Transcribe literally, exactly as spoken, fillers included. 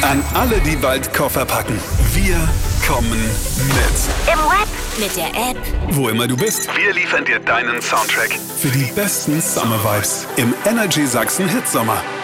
An alle, die bald Koffer packen. Wir kommen mit. Im Web, mit der App. Wo immer du bist, wir liefern dir deinen Soundtrack für die besten Summer Vibes im Energy Sachsen Hitsommer.